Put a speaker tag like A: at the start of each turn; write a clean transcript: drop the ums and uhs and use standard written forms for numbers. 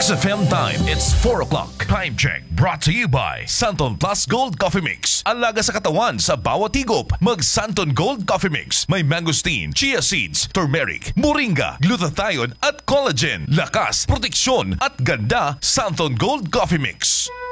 A: XFM time, it's 4 o'clock. Time check brought to you by Santon Plus Gold Coffee Mix. Alaga sa katawan sa bawat higop. Mag Santon Gold Coffee Mix. May mangosteen, chia seeds, turmeric, moringa, glutathione at collagen. Lakas, proteksyon at ganda. Santon Gold Coffee Mix.